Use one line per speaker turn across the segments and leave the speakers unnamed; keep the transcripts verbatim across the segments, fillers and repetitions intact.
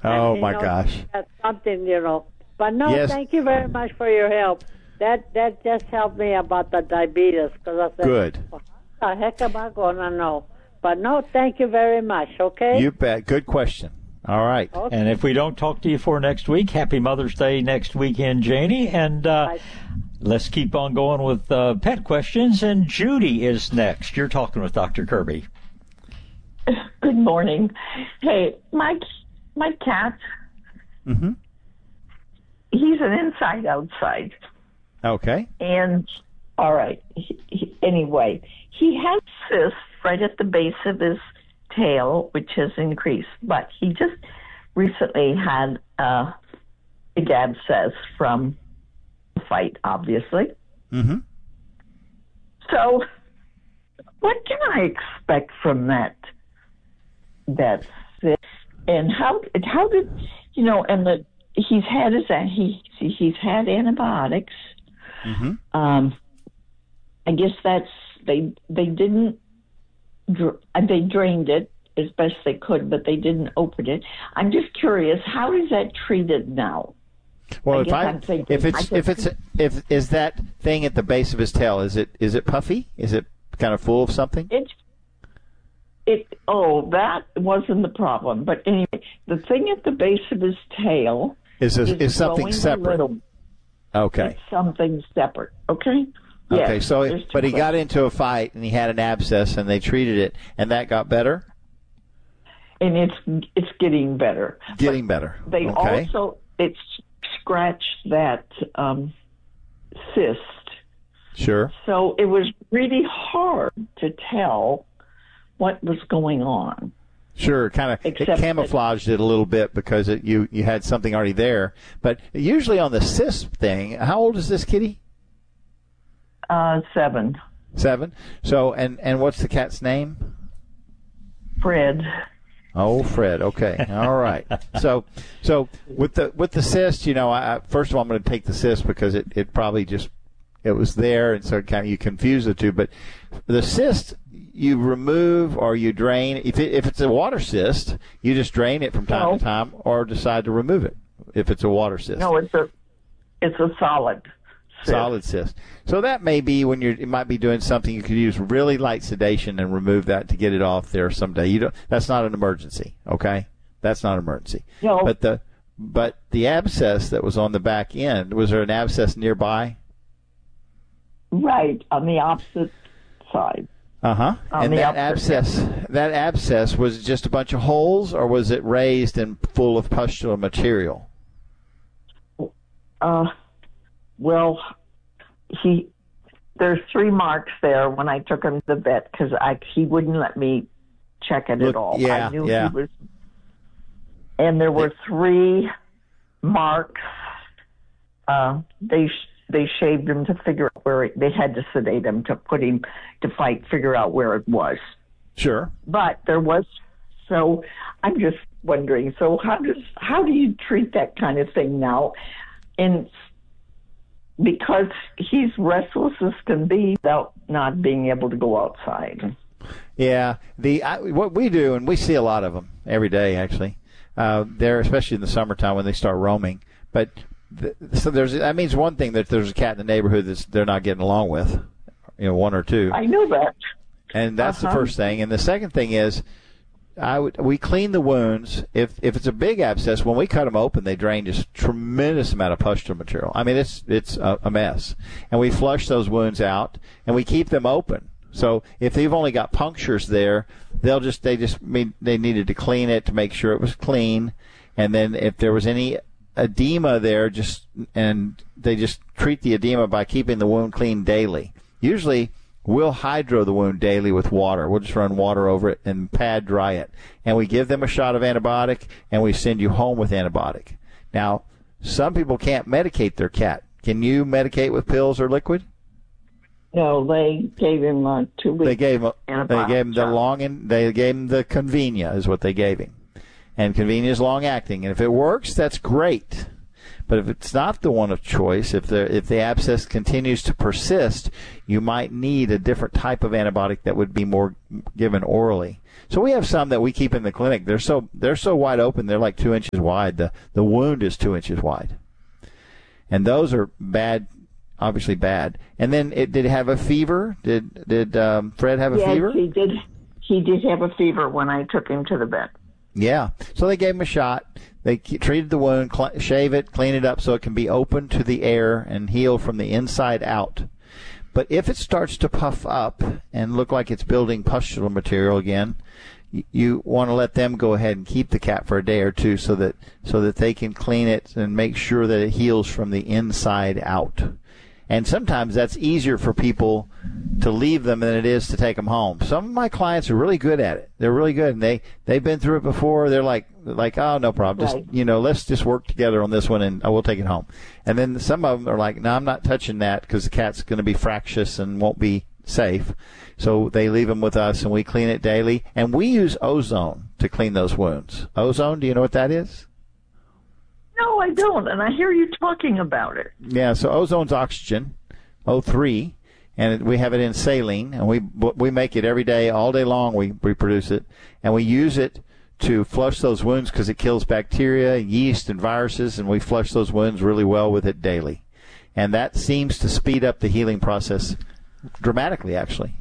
Oh,
and,
my
know,
gosh.
That's something, you know. But no,
Yes.
thank you very much for your help. That that just helped me about the diabetes, because I said,
Good.
well, how the heck am I going to know? But no, thank you very much, okay?
You bet. Good question. All right.
Okay.
And if we don't talk to you for next week, happy Mother's Day next weekend, Janie. And uh,
Right.
let's keep on going with uh, pet questions. And Judy is next. You're talking with Doctor Kirby.
Good morning. Hey, my my cat,
Mm-hmm.
he's an inside outside.
Okay.
And, all right, he, he, anyway, he has cysts right at the base of his tail, which has increased. But he just recently had a big abscess from the fight, obviously.
Mm-hmm.
So what can I expect from that, that cyst? And how, how did, you know, and the, he's had his, he, he's had antibiotics.
Mm-hmm.
Um, I guess that's they they didn't dr- they drained it as best they could, but they didn't open it. I'm just curious, how is that treated now?
Well,
I
if
guess
I
I'm thinking-
if it's
I just-
if it's if is that thing at the base of his tail, is it is it puffy? Is it kind of full of something?
It's it. Oh, that wasn't the problem. But anyway, the thing at the base of his tail
Is this,
is,
is something
growing a
separate?
little.
Okay.
It's something separate. Okay.
Okay.
Yes,
So,
there's two
but he got
questions.
into a fight and he had an abscess and they treated it and that got better.
And it's it's getting better.
Getting better.
They
Okay.
also it scratched that um, cyst,
Sure.
so it was really hard to tell what was going on.
Sure, kind of it
Except
camouflaged it a little bit because it, you you had something already there. But usually on the cyst thing, how old is this kitty?
Uh, seven,
Seven. So and and what's the cat's name?
Fred.
Oh, Fred. Okay. All right. So so with the with the cyst, you know, I, first of all, I'm going to take the cyst because it, it probably just it was there, and so it kind of you confuse the two. But the cyst, you remove or you drain. If it, if it's a water cyst, you just drain it from time
No.
to time, or decide to remove it if it's a water cyst.
No, it's a it's a solid. cyst.
Solid cyst. So that may be when you're, you might be doing something you could use really light sedation and remove that to get it off there someday. You don't. That's not an emergency. Okay, that's not an emergency.
No.
But the but the abscess that was on the back end, was there an abscess nearby?
Right on the opposite side.
Uh huh.
On
And
the
that
opposite,
abscess, that abscess was it just a bunch of holes, or was it raised and full of pustular material?
Uh, well, he there's three marks there when I took him to the vet because I he wouldn't let me check it
Look,
at all.
yeah,
I knew
yeah.
he was, and there were three marks. Uh, they sh- they shaved him to figure out where it, they had to sedate him to put him to fight figure out where it was.
Sure.
But there was, so I'm just wondering. So how does how do you treat that kind of thing now? And because he's restless as can be without not being able to go outside.
Yeah, the I, what we do, and we see a lot of them every day, actually. Uh, they're especially in the summertime when they start roaming. But the, so there's that means one thing, that there's a cat in the neighborhood that they're not getting along with, you know, one or two,
I know that.
and that's
Uh-huh.
the first thing. And the second thing is, I would we clean the wounds. If if it's a big abscess, when we cut them open, they drain just tremendous amount of pustular material. I mean, it's it's a, a mess, and we flush those wounds out, and we keep them open. So if they've only got punctures there, they'll just they just mean they needed to clean it to make sure it was clean, and then if there was any edema there, just and they just treat the edema by keeping the wound clean daily. Usually we'll hydro the wound daily with water. We'll just run water over it and pad dry it, and we give them a shot of antibiotic, and we send you home with antibiotic. Now, some people can't medicate their cat. Can you medicate with pills or liquid?
No, they gave him uh, two weeks.
They gave him. They
antibiotic
gave him the
shot.
long and they gave him the Convenia is what they gave him, and Convenia is long acting. And if it works, that's great. But if it's not the one of choice, if the if the abscess continues to persist, you might need a different type of antibiotic that would be more given orally. So we have some that we keep in the clinic. They're so they're so wide open, they're like two inches wide. The the wound is two inches wide, and those are bad. Obviously bad. And then it did it have a fever? Did did um, Fred have a
yes,
fever?
Yes, he did. He did have a fever when I took him to the vet.
Yeah. So they gave him a shot. They treated the wound, cl- shave it, clean it up so it can be open to the air and heal from the inside out. But if it starts to puff up and look like it's building pustule material again, you, you want to let them go ahead and keep the cat for a day or two so that so that they can clean it and make sure that it heals from the inside out. And sometimes that's easier for people to leave them than it is to take them home. Some of my clients are really good at it. They're really good, and they they've been through it before. They're like like oh no problem, just
right.
you know let's just work together on this one, and oh, we'll take it home. And then some of them are like, no, I'm not touching that because the cat's going to be fractious and won't be safe. So they leave them with us, and we clean it daily. And we use ozone to clean those wounds. Ozone, do you know what that is?
No, I don't, and I hear you talking about it.
Yeah, so ozone's oxygen, O three, and it, we have it in saline, and we we make it every day, all day long. We we produce it, and we use it to flush those wounds because it kills bacteria, yeast, and viruses, and we flush those wounds really well with it daily. And that seems to speed up the healing process dramatically, actually.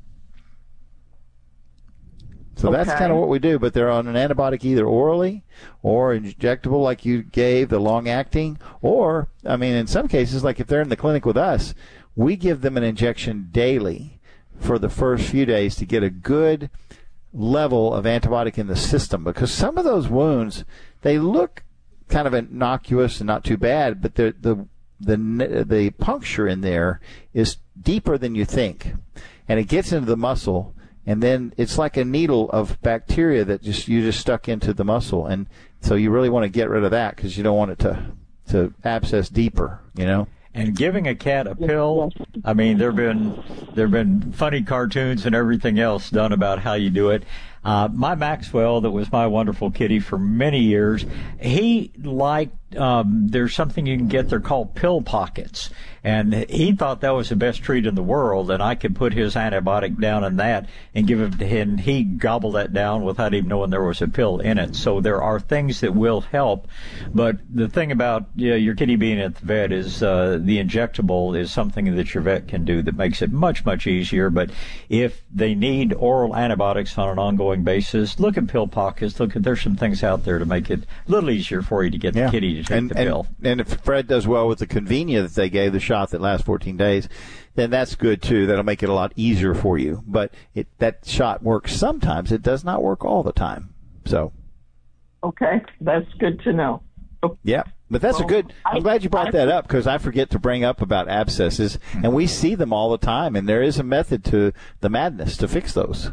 So
okay.
That's kind of what we do, but they're on an antibiotic either orally or injectable like you gave, the long-acting, or, I mean, in some cases, like if they're in the clinic with us, we give them an injection daily for the first few days to get a good level of antibiotic in the system, because some of those wounds, they look kind of innocuous and not too bad, but the the the the puncture in there is deeper than you think, and it gets into the muscle. And then it's like a needle of bacteria that just you just stuck into the muscle, and so you really want to get rid of that because you don't want it to to abscess deeper, you know.
And giving a cat a pill, I mean, there've been there've been funny cartoons and everything else done about how you do it. Uh, my Maxwell, that was my wonderful kitty for many years, he liked, um, there's something you can get there called pill pockets. And he thought that was the best treat in the world, and I could put his antibiotic down in that and give it to him, and he gobbled that down without even knowing there was a pill in it. So there are things that will help. But the thing about you know, your kitty being at the vet is uh, the injectable is something that your vet can do that makes it much, much easier. But if they need oral antibiotics on an ongoing basis, look at pill pockets. Look at there's some things out there to make it a little easier for you to get
yeah.
the kitty to take
and,
the
and,
pill.
And if Fred does well with the Convenia that they gave, the shot that lasts fourteen days, then that's good too. That'll make it a lot easier for you. But it, that shot works sometimes. It does not work all the time. So.
Okay, that's good to know.
Yeah, but that's well, a good. I'm I, glad you brought I, that up because I forget to bring up about abscesses, and we see them all the time. And there is a method to the madness to fix those.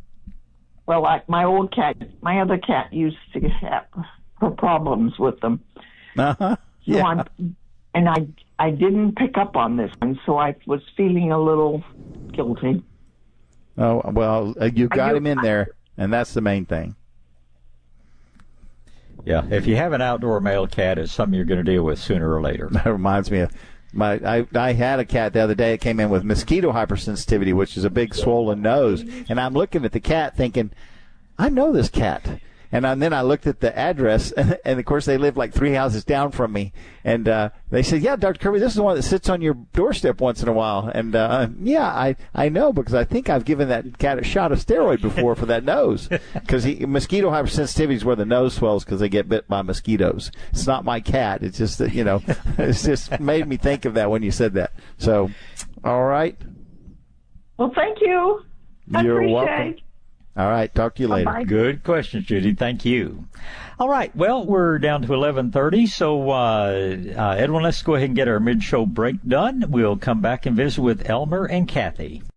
Well, like my old cat, my other cat used to have problems with them.
Uh huh. Yeah.
So I'm, and I I didn't pick up on this one, so I was feeling a little guilty.
Oh, well, you got
I,
him in there, and that's the main thing.
Yeah, if you have an outdoor male cat, it's something you're going to deal with sooner or later.
That reminds me of my. I, I had a cat the other day that came in with mosquito hypersensitivity, which is a big swollen nose, and I'm looking at the cat thinking, I know this cat. And, and then I looked at the address, and, and of course they live like three houses down from me. And uh, they said, "Yeah, Doctor Kirby, this is the one that sits on your doorstep once in a while." And uh, yeah, I I know because I think I've given that cat a shot of steroid before for that nose, because mosquito hypersensitivity is where the nose swells because they get bit by mosquitoes. It's not my cat. It's just that you know, it's just made me think of that when you said that. So, all right.
Well, thank you. I
You're
appreciate.
welcome. All right. Talk to you later.
Bye-bye.
Good question, Judy. Thank you. All right. Well, we're down to eleven thirty, so uh, uh, Edwin, let's go ahead and get our mid-show break done. We'll come back and visit with Elmer and Kathy.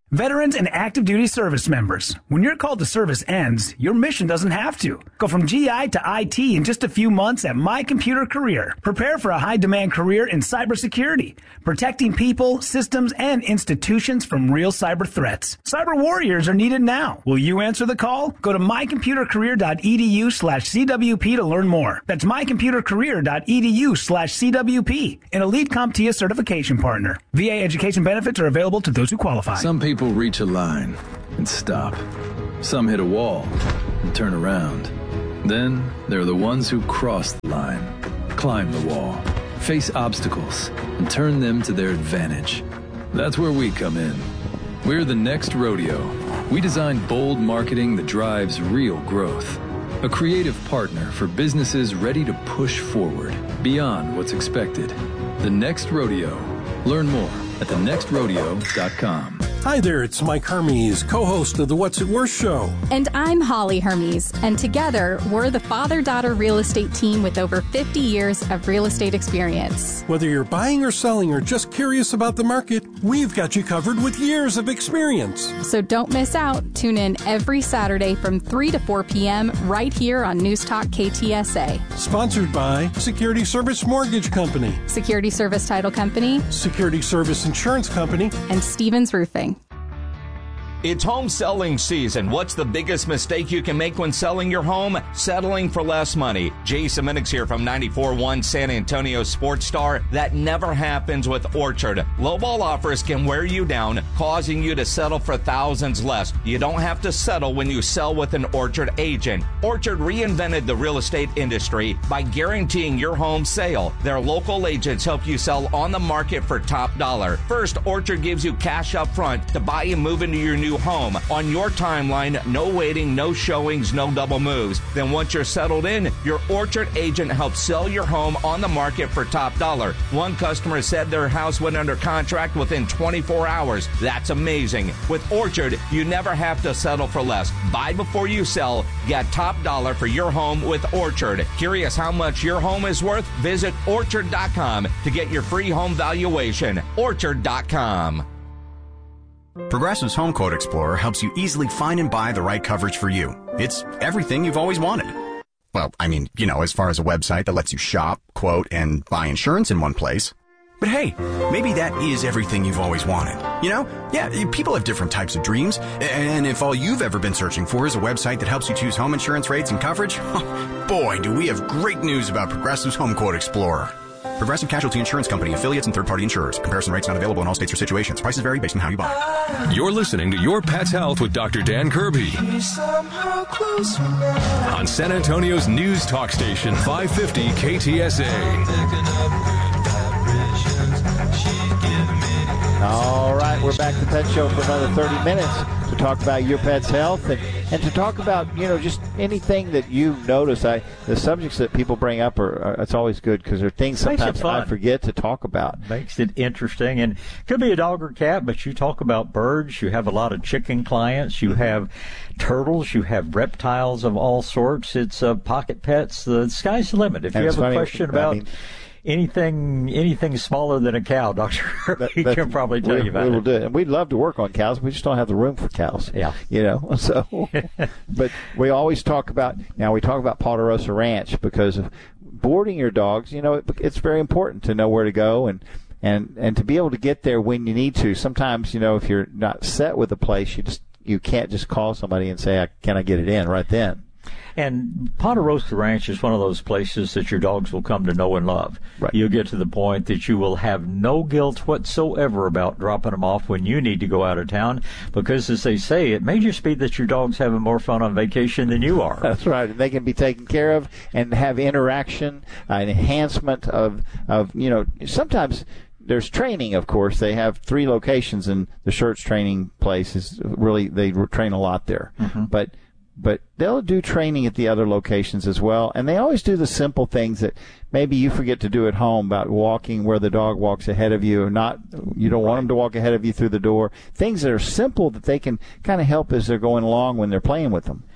Veterans and active duty service members, when your call to service ends, your mission doesn't have to. Go from G I to I T in just a few months at My Computer Career. Prepare for a high-demand career in cybersecurity, protecting people, systems, and institutions from real cyber threats. Cyber warriors are needed now. Will you answer the call? Go to mycomputercareer.edu slash CWP to learn more. That's mycomputercareer.edu slash CWP, an Elite CompTIA certification partner. V A education benefits are available to those who qualify.
Some people reach a line and stop. Some hit a wall and turn around. Then there are the ones who cross the line, climb the wall, face obstacles, and turn them to their advantage. That's where we come in. We're the Next Rodeo. We design bold marketing that drives real growth. A creative partner for businesses ready to push forward beyond what's expected. The Next Rodeo. Learn more at the next rodeo dot com.
Hi there, it's Mike Hermes, co-host of the What's It Worth show.
And I'm Holly Hermes, and together we're the father-daughter real estate team with over fifty years of real estate experience.
Whether you're buying or selling or just curious about the market, we've got you covered with years of experience.
So don't miss out. Tune in every Saturday from three to four p.m. right here on News Talk K T S A.
Sponsored by Security Service Mortgage Company,
Security Service Title Company,
Security Service Insurance Company,
and Stevens Roofing.
It's home selling season. What's the biggest mistake you can make when selling your home? Settling for less money. Jason Minix here from ninety-four point one San Antonio Sports Star. That never happens with Orchard. Lowball offers can wear you down, causing you to settle for thousands less. You don't have to settle when you sell with an Orchard agent. Orchard reinvented the real estate industry by guaranteeing your home sale. Their local agents help you sell on the market for top dollar. First, Orchard gives you cash up front to buy and move into your new home on your timeline. No waiting, no showings, no double moves. Then once you're settled in, your Orchard agent helps sell your home on the market for top dollar. One customer said their house went under contract within twenty-four hours. That's amazing. With Orchard, you never have to settle for less. Buy before you sell. Get top dollar for your home with Orchard. Curious how much your home is worth? Visit orchard dot com to get your free home valuation. orchard dot com.
Progressive's Home Quote Explorer helps you easily find and buy the right coverage for you. It's everything you've always wanted. Well, I mean, you know, as far as a website that lets you shop, quote, and buy insurance in one place. But hey, maybe that is everything you've always wanted. You know? Yeah, people have different types of dreams. And if all you've ever been searching for is a website that helps you choose home insurance rates and coverage, boy, do we have great news about Progressive's Home Quote Explorer. Progressive Casualty Insurance Company, affiliates, and third-party insurers. Comparison rates not available in all states or situations. Prices vary based on how you buy.
You're listening to Your Pet's Health with Doctor Dan Kirby on San Antonio's news talk station, five fifty K T S A.
All right, we're back to Pet Show for another thirty minutes to talk about your pet's health and, and to talk about, you know, just anything that you notice. I the subjects that people bring up are, are it's always good because they're things sometimes I forget to talk about.
Makes it interesting, and it could be a dog or cat, but you talk about birds. You have a lot of chicken clients. You have turtles. You have reptiles of all sorts. It's uh, pocket pets. The sky's the limit. If and you have a question about. I mean, Anything anything smaller than a cow, Doctor Kirby can probably tell
we,
you about
we will
it.
do it. And we'd love to work on cows. We just don't have the room for cows.
Yeah.
You know, so. But we always talk about, now we talk about Ponderosa Ranch because of boarding your dogs. You know, it, it's very important to know where to go and, and, and to be able to get there when you need to. Sometimes, you know, if you're not set with a place, you just you can't just call somebody and say, can I get it in right then?
And Ponderosa Ranch is one of those places that your dogs will come to know and love.
Right.
You'll get to the point that you will have no guilt whatsoever about dropping them off when you need to go out of town because, as they say, it may just be that your dog's having more fun on vacation than you are.
That's right. And they can be taken care of and have interaction, uh, an enhancement of, of, you know, sometimes there's training, of course. They have three locations, and the Schertz training place is really, they train a lot there.
Mm-hmm.
But But they'll do training at the other locations as well. And they always do the simple things that maybe you forget to do at home about walking where the dog walks ahead of you. Not You don't want them to walk ahead of you through the door. Things that are simple that they can kind of help as they're going along when they're playing with them.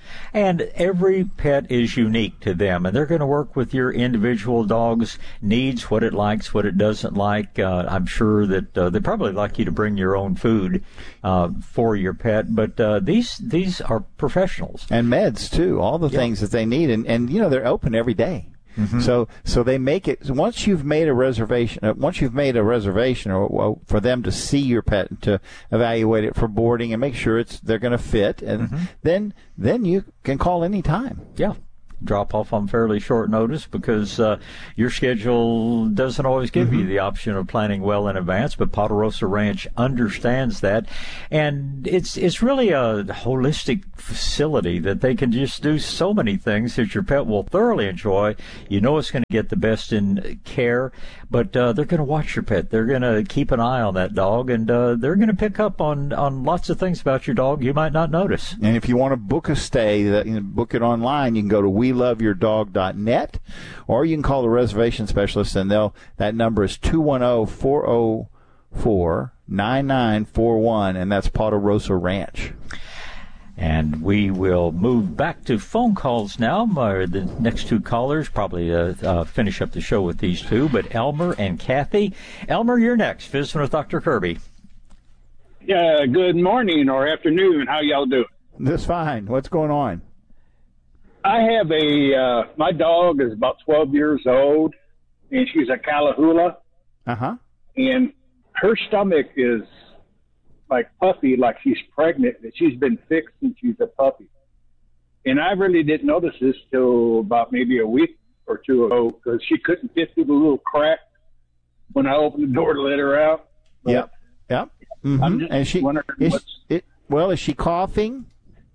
And every pet is unique to them, and they're going to work with your individual dog's needs, what it likes, what it doesn't like. Uh, I'm sure that uh, they probably like you to bring your own food uh, for your pet, but uh, these these are professionals.
And meds, too, all the
yeah.
things that they need. And, and, you know, they're open every day. Mm-hmm. So, so they make it. Once you've made a reservation, uh, once you've made a reservation, or, or for them to see your pet and to evaluate it for boarding and make sure it's they're going to fit, and mm-hmm. then then you can call any time.
Yeah. Drop off on fairly short notice because uh, your schedule doesn't always give mm-hmm. you the option of planning well in advance, but Ponderosa Ranch understands that. And it's it's really a holistic facility that they can just do so many things that your pet will thoroughly enjoy. You know it's going to get the best in care, but uh, they're going to watch your pet. They're going to keep an eye on that dog, and uh, they're going to pick up on, on lots of things about your dog you might not notice.
And if you want to book a stay, that, you know, book it online, you can go to we love your dog dot net, or you can call the reservation specialist, and they'll that number is two one zero, four zero four, nine nine four one, and that's Ponderosa Ranch.
And we will move back to phone calls now. Uh, the next two callers probably uh, uh, finish up the show with these two, but Elmer and Kathy. Elmer, you're next. Visiting with Doctor Kirby.
Yeah, good morning or afternoon. How y'all doing?
Just fine. What's going on?
I have a, uh, my dog is about twelve years old, and she's a Catahoula.
Uh-huh.
And her stomach is like puffy, like she's pregnant, and she's been fixed since she's a puppy. And I really didn't notice this till about maybe a week or two ago, because she couldn't fit through the little crack when I opened the door to let her out. But
yep. Yep. Mm-hmm.
I'm just
and she,
wondering
is,
what's...
It, well, is she coughing?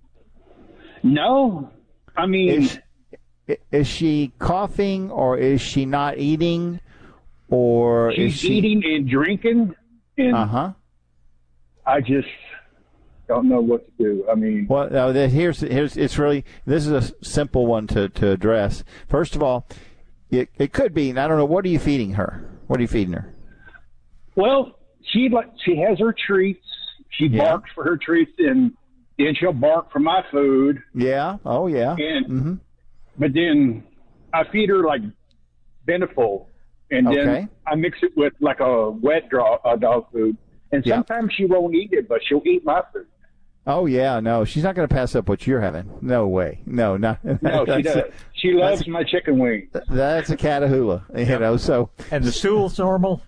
No. I mean,
is, is she coughing, or is she not eating, or
she's
is she
eating and drinking? And
uh huh.
I just don't know what to do. I mean,
well, no, here's here's it's really this is a simple one to, to address. First of all, it it could be. I don't know. What are you feeding her? What are you feeding her?
Well, she like she has her treats. She
yeah.
barks for her treats, and then she'll bark for my food.
Yeah. Oh, yeah.
And
mm-hmm.
But then I feed her like Beneful, and then
okay.
I mix it with like a wet draw, uh, dog food. And
yeah.
sometimes she won't eat it, but she'll eat my food.
Oh, yeah. No, she's not going to pass up what you're having. No way. No, not.
No, she does. A, she loves my chicken wing.
That's a Catahoula, you yep. know. So.
And the stool's normal?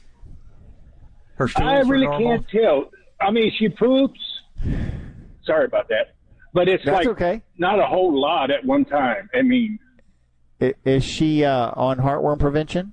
Her stool's
I really
normal?
can't tell. I mean, she poops. Sorry about that. But it's
That's
like
okay.
not a whole lot at one time. I mean.
Is she uh, on heartworm prevention?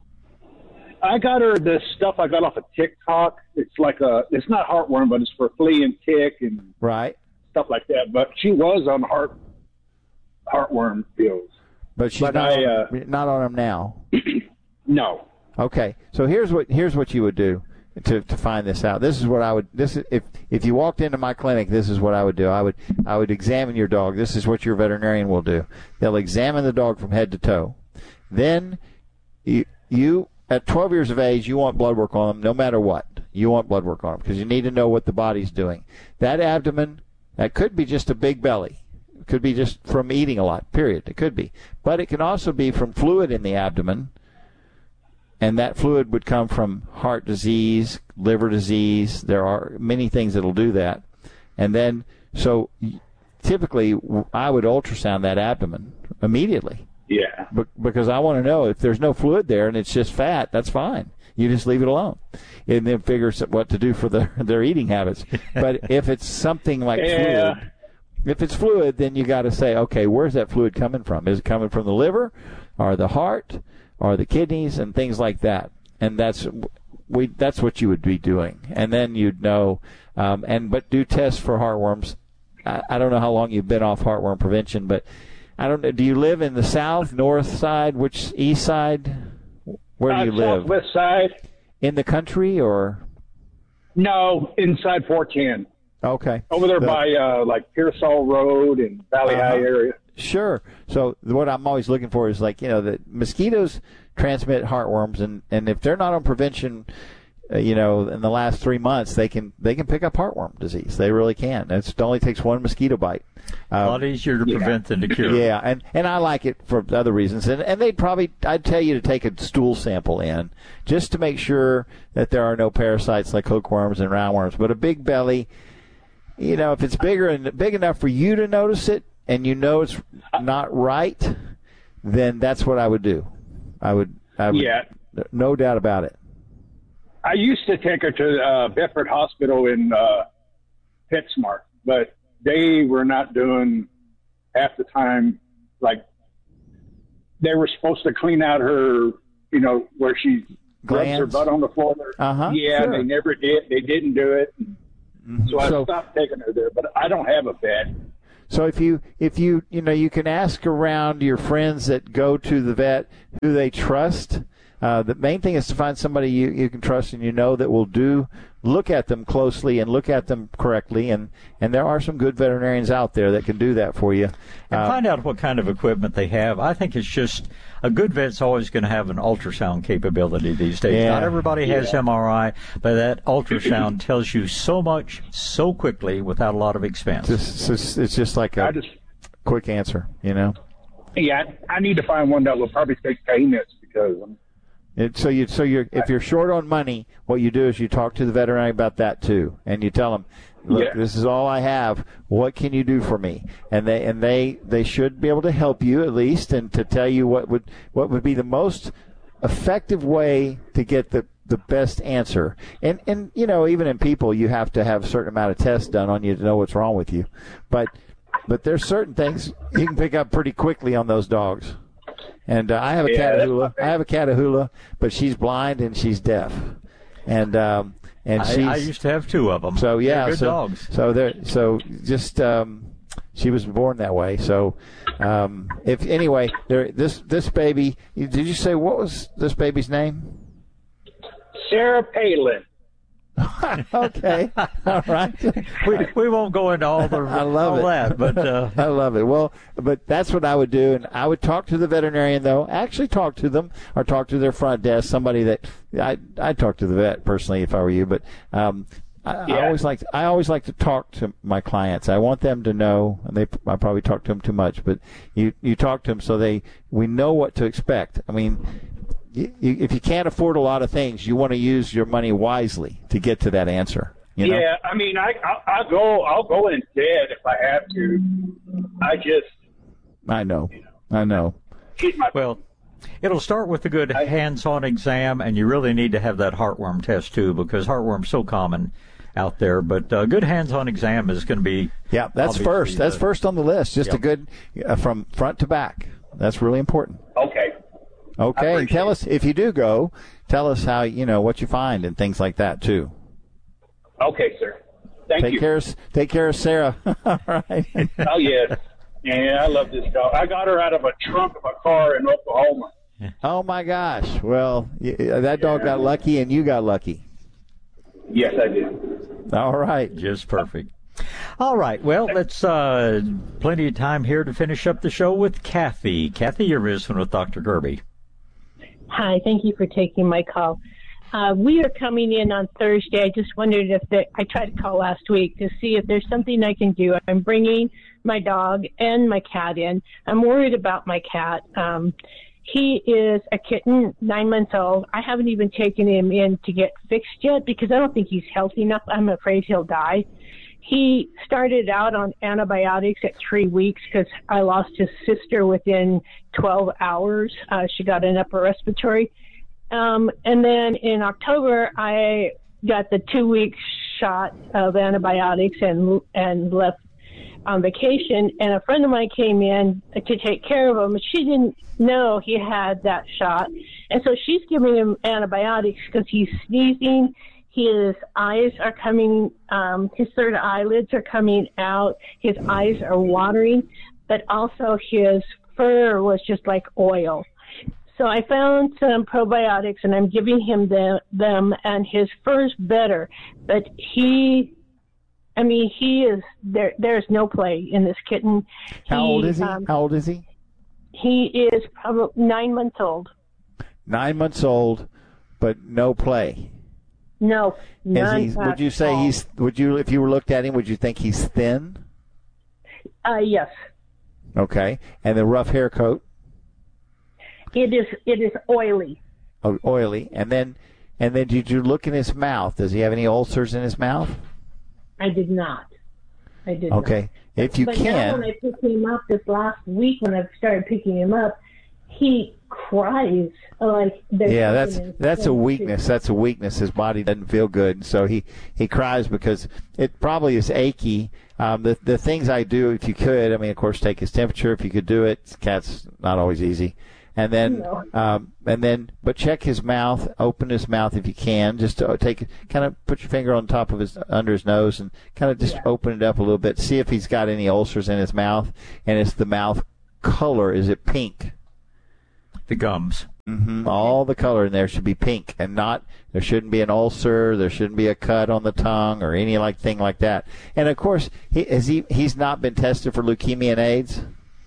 I got her this stuff I got off of TikTok. It's like a, it's not heartworm, but it's for flea and tick and
right
stuff like that. But she was on heart heartworm pills.
But she's
but
not,
I,
on,
uh,
not on them now.
No.
Okay, so here's what here's what you would do to to find this out. This is what I would. This is if if you walked into my clinic, this is what I would do. I would I would examine your dog. This is what your veterinarian will do. They'll examine the dog from head to toe. Then you you. At twelve years of age, you want blood work on them no matter what. You want blood work on them because you need to know what the body's doing. That abdomen, that could be just a big belly. It could be just from eating a lot, period. It could be. But it can also be from fluid in the abdomen, and that fluid would come from heart disease, liver disease. There are many things that will do that. And then, so typically, I would ultrasound that abdomen immediately.
Yeah.
Be- because I want to know if there's no fluid there and it's just fat, that's fine. You just leave it alone. And then figure what to do for their, their eating habits. But if it's something like
yeah.
fluid, if it's fluid, then you got to say, okay, where's that fluid coming from? Is it coming from the liver or the heart or the kidneys and things like that? And that's we that's what you would be doing. And then you'd know, um, and but do tests for heartworms. I, I don't know how long you've been off heartworm prevention, but I don't know. Do you live in the south, north side, which east side? Where do you
uh,
live?
Southwest side.
In the country or?
No, inside four ten.
Okay.
Over there
the,
by uh, like Pearsall Road and Valley uh-huh. High area.
Sure. So what I'm always looking for is like, you know, the mosquitoes transmit heartworms, and, and if they're not on prevention, uh, you know, in the last three months, they can they can pick up heartworm disease. They really can. It's, it only takes one mosquito bite. Um,
a lot easier to prevent
yeah.
than to cure.
Yeah, and, and I like it for other reasons. And and they'd probably, I'd tell you to take a stool sample in just to make sure that there are no parasites like hookworms and roundworms. But a big belly, you know, if it's bigger and big enough for you to notice it and you know it's not right, then that's what I would do. I would, I would
yeah.
no doubt about it.
I used to take her to uh, Bedford Hospital in uh, PetSmart, but they were not doing half the time. Like they were supposed to clean out her, you know, where she rubs her butt on the floor.
Uh-huh.
Yeah,
sure.
they never did. They didn't do it. Mm-hmm. So I so, stopped taking her there. But I don't have a vet.
So if you if you you know you can ask around your friends that go to the vet who they trust. Uh, the main thing is to find somebody you, you can trust and you know that will do look at them closely and look at them correctly, and, and there are some good veterinarians out there that can do that for you.
And
uh,
find out what kind of equipment they have. I think it's just a good vet's always going to have an ultrasound capability these days.
Yeah.
Not everybody has
yeah.
M R I, but that ultrasound tells you so much so quickly without a lot of expense.
It's just, it's just like a
just,
quick answer, you know.
Yeah, I need to find one that will probably take ten minutes because I'm
It, so you, so you're, if you're short on money, what you do is you talk to the veterinarian about that too, and you tell them, "Look,
yeah.
this is all I have. What can you do for me?" And they, and they, they should be able to help you at least, and to tell you what would, what would be the most effective way to get the, the best answer. And, and you know, even in people, you have to have a certain amount of tests done on you to know what's wrong with you. But, but there's certain things you can pick up pretty quickly on those dogs. And uh, I have a
yeah,
Catahoula. I have a Catahoula, but she's blind and she's deaf. And um, and she's.
I, I used to have two of them.
So yeah,
They're good
so
dogs.
so there. So just um, she was born that way. So um, if anyway, there this this baby. Did you say what was this baby's name?
Sarah Palin.
Okay, all right.
we we won't go into all the
I love
all
it.
that, but uh,
I love it. Well, but that's what I would do, and I would talk to the veterinarian though. Actually, talk to them or talk to their front desk. Somebody that I I talk to the vet personally if I were you, but um, I,
yeah.
I always like to, I always like to talk to my clients. I want them to know, and they I probably talk to them too much, but you you talk to them so they we know what to expect. I mean. You, you, if you can't afford a lot of things, you want to use your money wisely to get to that answer. You know?
Yeah, I mean, I, I I'll go I'll go in dead if I have to. I just.
I know, I know.
Well, it'll start with a good hands-on exam, and you really need to have that heartworm test too, because heartworm's so common out there. But a good hands-on exam is going to be.
Yeah, that's first. That's the, first on the list. Just
yep.
a good uh, from front to back. That's really important.
Okay.
Okay, and tell us if you do go. Tell us how you know what you find and things like that too.
Okay, sir. Thank
take
you.
Care of, take care of Sarah. All right.
Oh yes. Yeah, I love this dog. I got her out of a trunk of a car in Oklahoma.
Oh my gosh! Well, that dog
yeah.
got lucky, and you got lucky.
Yes, I did.
All right.
Just perfect. All right. Well, let's uh, plenty of time here to finish up the show with Kathy. Kathy, you're visiting with Doctor Kirby.
Hi, thank you for taking my call. Uh, we are coming in on Thursday. I just wondered if there, I tried to call last week to see if there's something I can do. I'm bringing my dog and my cat in. I'm worried about my cat. Um, he is a kitten, nine months old. I haven't even taken him in to get fixed yet because I don't think he's healthy enough. I'm afraid he'll die. He started out on antibiotics at three weeks because I lost his sister within twelve hours. Uh, she got an upper respiratory. Um, and then in October, I got the two-week shot of antibiotics and and left on vacation. And a friend of mine came in to take care of him. She didn't know he had that shot. And so she's giving him antibiotics because he's sneezing. His eyes are coming, um, his third eyelids are coming out. His eyes are watering, but also his fur was just like oil. So I found some probiotics, and I'm giving him the, them, and his fur's better. But he, I mean, he is, there. there's no play in this kitten.
How
he,
old is he?
Um,
How old is he?
He is probably nine months old.
Nine months old, but no play.
No, none
Is he, would you say
all.
he's? Would you, if you were looked at him, would you think he's thin?
Uh, yes.
Okay, and the rough hair coat.
It is. It is oily.
Oh, oily, and then, and then did you look in his mouth? Does he have any ulcers in his mouth?
I did not. I did
Okay,
not.
if you
but
can.
now when I picked him up this last week, when I started picking him up, he cries like there's
Yeah,
something
that's
in his
that's a
stomach.
weakness. That's a weakness. His body doesn't feel good, so he, he cries because it probably is achy. Um, the the things I do, if you could, I mean, of course, take his temperature if you could do it. Cat's not always easy, and then
No.
um, and then but check his mouth, open his mouth if you can, just to take kind of put your finger on top of his under his nose and kind of just
Yeah.
open it up a little bit. See if he's got any ulcers in his mouth, and is the mouth color, is it pink?
The gums.
Mm-hmm. All the color in there should be pink, and not there shouldn't be an ulcer, there shouldn't be a cut on the tongue or any like thing like that. And of course, he has he he's not been tested for leukemia and AIDS.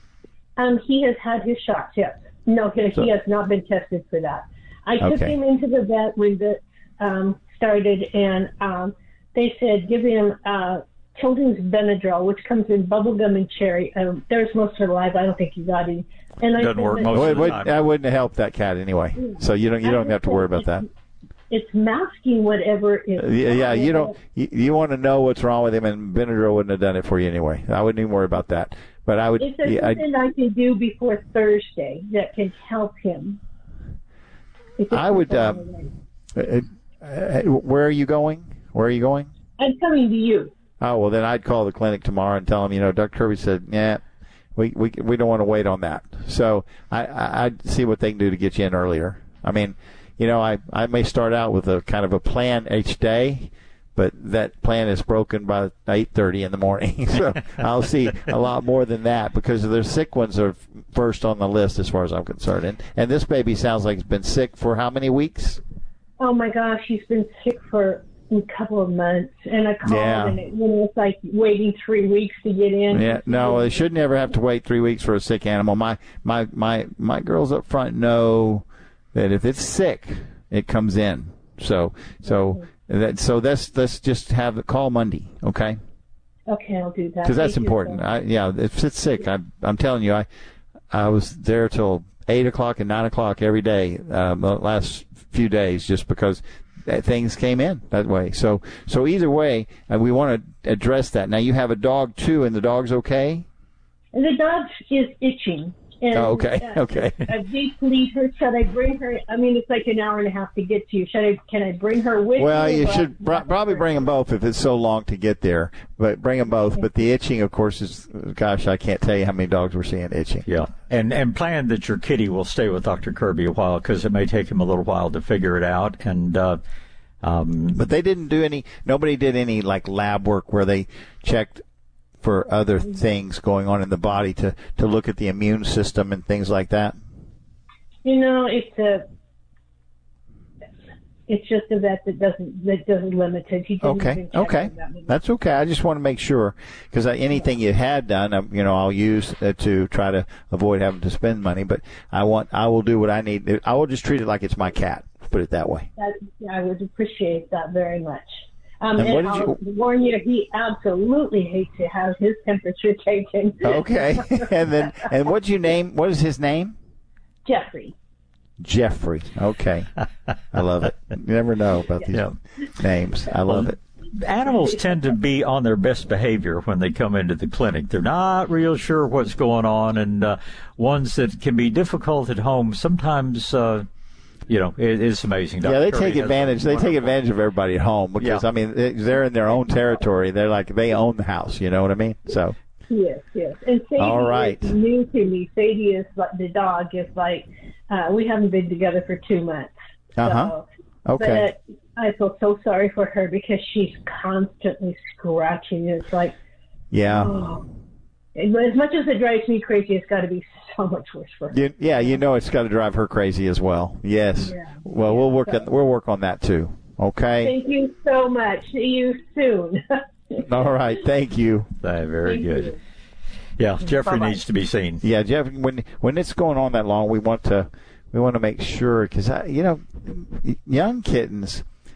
Um, he has had his shots. Yes. No, he,
So-
he has not been tested for that. I took
Okay.
him into the vet when it um, started, and um, they said give him uh, Children's Benadryl, which comes in bubblegum and cherry. Um, there's most of the life. I don't think he got any. And I
Doesn't
said
work
that-
most
Well,
of
it
the
would,
time.
that wouldn't have helped that cat anyway. So you don't you don't have to worry about that.
It's masking whatever is.
Yeah, yeah, you don't. You, you want to know what's wrong with him, and Benadryl wouldn't have done it for you anyway. I wouldn't even worry about that. But I would.
Is there
Yeah, I,
something I can do before Thursday that can help him? If it's
I would.
not
Um,
already?
uh, uh, where are you going? Where are you going?
I'm coming to you.
Oh well, then I'd call the clinic tomorrow and tell them. You know, Doctor Kirby said, yeah, we we we don't want to wait on that. So I, I I'd see what they can do to get you in earlier. I mean, you know, I I may start out with a kind of a plan each day, but that plan is broken by eight thirty in the morning. So I'll see a lot more than that because the sick ones are first on the list as far as I'm concerned. And and this baby sounds like it's been sick for how many weeks?
Oh my gosh, he's been sick for a couple of months, and I called,
Yeah.
and it, you know, it's like waiting three weeks to get in.
Yeah, no, they should never have to wait three weeks for a sick animal. My my my my girls up front know that if it's sick, it comes in. So so that so that's let's just have it call Monday, okay?
Okay, I'll do that.
Because that's
Thank you,
important.
sir.
I, yeah, if it's sick, I, I'm telling you, I I was there till eight o'clock and nine o'clock every day um, the last few days, just because that things came in that way. So so either way, uh, we want to address that. Now you have a dog too, and the dog's okay.
And the dog is itching. And,
Oh, okay,
uh,
okay.
I deep lead her. Should I bring her? I mean, it's like an hour and a half to get to you. Should I? Can I bring her with me?
Well, you
Or-
should pro- probably bring them both if it's so long to get there. But bring them both. But the itching, of course, is gosh, I can't tell you how many dogs we're seeing itching.
Yeah, and and plan that your kitty will stay with Doctor Kirby a while because it may take him a little while to figure it out. And uh, um,
But they didn't do any. Nobody did any like lab work where they checked for other things going on in the body to to look at the immune system and things like that.
You know, it's a. It's just a vet that doesn't that doesn't limit it. He doesn't
Okay,
even check
okay,
on that many.
that's okay. I just want to make sure because anything you had done, um, you know, I'll use uh, to try to avoid having to spend money. But I want, I will do what I need. I will just treat it like it's my cat. Put it that way.
That, I would appreciate that very much. Um,
And
and
what did
I'll
you-
warn you, he absolutely hates to have his temperature taken.
Okay, and then and what'd you name? What is his name?
Jeffrey.
Jeffrey. Okay, I love it. You never know about these
Yeah.
names. I love it.
animals tend to be on their best behavior when they come into the clinic. They're not real sure what's going on, and uh, ones that can be difficult at home sometimes. Uh, You know, it is amazing.
Yeah,
Doctor
they
Kirby
take
has
advantage. They take
wonderful-
advantage of everybody at home because
Yeah.
I mean they- they're in their own territory. They're like they own the house. You know what I mean? So
Yes, yes. And Sadie
All right.
is new to me. Sadie is like the dog is like uh, we haven't been together for two months.
Uh-huh.
So,
Okay.
But I feel so sorry for her because she's constantly scratching. It's like
yeah,
oh. As much as it drives me crazy, it's got to be so much worse for her.
you, yeah, you know it's got to drive her crazy as well. Yes.
Yeah.
Well, we'll work. On, we'll work on that too. Okay.
Thank you so much. See you soon.
All right. Thank you.
Uh, very
Thank
good.
you.
Yeah, Jeffrey
Bye-bye.
needs to be seen.
Yeah, Jeff. When when it's going on that long, we want to we want to make sure because you know young kittens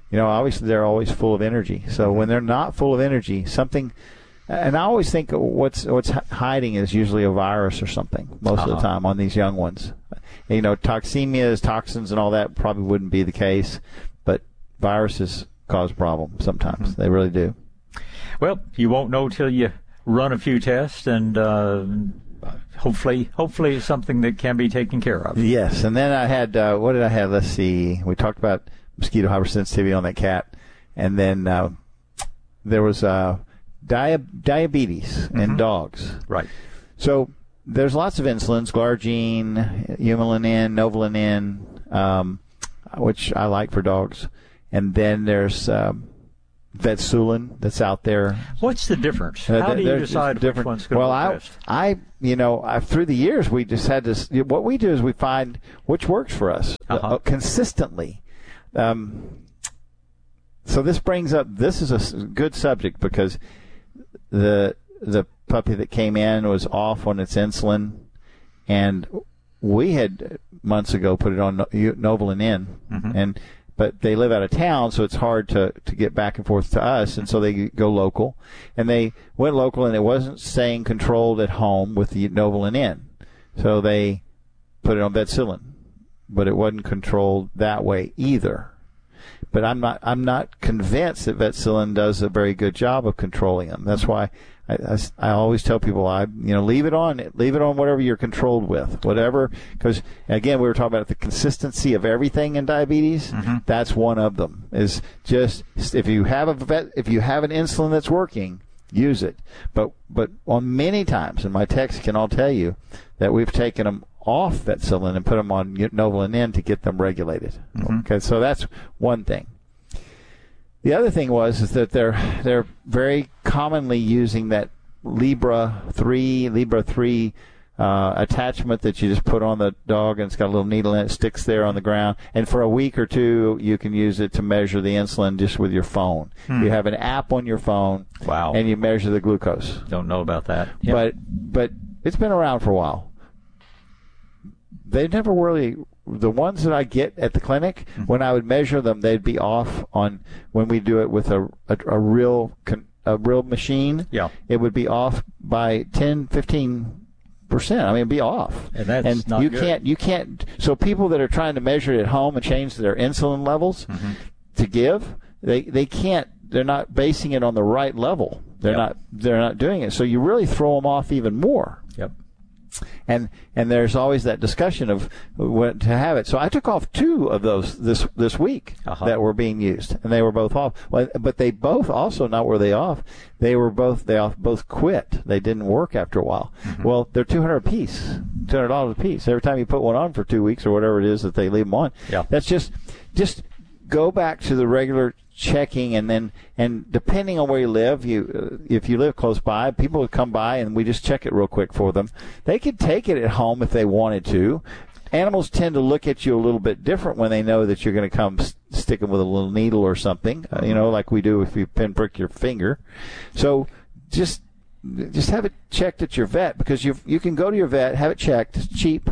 you know, obviously they're always full of energy. So when they're not full of energy, something, and I always think what's what's hiding is usually a virus or something most uh-huh. of the time on these young ones. You know, toxemias, toxins, and all that probably wouldn't be the case, but viruses cause problems sometimes. Mm-hmm. They really do.
Well, you won't know till you run a few tests, and uh, hopefully, hopefully it's something that can be taken care of.
Yes, and then I had, uh, what did I have? Let's see. We talked about mosquito hypersensitivity on that cat, and then uh, there was uh, dia- diabetes in mm-hmm. dogs.
Right.
So there's lots of insulins, Glargine, Humulin, Novolin, um, which I like for dogs. And then there's um, Vetsulin that's out there.
What's the difference? How do you decide which one's going
well,
to
I,
be best?
I, you know, I, through the years, we just had to, what we do is we find which works for us uh-huh. uh, consistently. Um, so this brings up, this is a good subject because the the puppy that came in was off on its insulin, and we had months ago put it on Novolin N, mm-hmm. and but they live out of town, so it's hard to, to get back and forth to us, and so they go local. And they went local, and it wasn't staying controlled at home with the Novolin N. So they put it on Vetsulin, but it wasn't controlled that way either. But I'm not I'm not convinced that Vetsulin does a very good job of controlling them. That's why I, I, I always tell people, I you know, leave it on, leave it on whatever you're controlled with, whatever. Because again, we were talking about the consistency of everything in diabetes. Mm-hmm. That's one of them. Is just if you have a vet, if you have an insulin that's working, use it. But but on many times, and my techs can all tell you that we've taken them off Vetsulin and put them on Novolin N to get them regulated. Mm-hmm. Okay, so that's one thing. The other thing was is that they're they're very commonly using that Libra three Libra three uh, attachment that you just put on the dog, and it's got a little needle in it, sticks there on the ground, and for a week or two you can use it to measure the insulin just with your phone. Hmm. You have an app on your phone,
wow,
and you measure the glucose.
Don't know about that. Yep.
But but it's been around for a while. They've never really, the ones that I get at the clinic, mm-hmm. when I would measure them, they'd be off on, when we do it with a, a, a real a real machine,
yeah.
it would be off by ten, fifteen percent. I mean, it'd be off.
And that's
and
not
you
good.
can't, you can't, so people that are trying to measure it at home and change their insulin levels mm-hmm. to give, they, they can't, they're not basing it on the right level. They're
yep.
not, they're not doing it. So you really throw them off even more.
Yep.
And and there's always that discussion of what to have it. So I took off two of those this this week uh-huh. that were being used, and they were both off. Well, but they both also, not were they off, they were both they off, both quit. They didn't work after a while. Mm-hmm. Well, they're two hundred a piece, two hundred dollars a piece. Every time you put one on for two weeks or whatever it is that they leave them on,
yeah.
that's just just go back to the regular checking, and then and depending on where you live, you uh, if you live close by, people would come by and we just check it real quick for them. They could take it at home if they wanted to. Animals tend to look at you a little bit different when they know that you're going to come st- stick them with a little needle or something, uh, you know, like we do if you pinprick your finger. So just just have it checked at your vet, because you you can go to your vet, have it checked, it's cheap,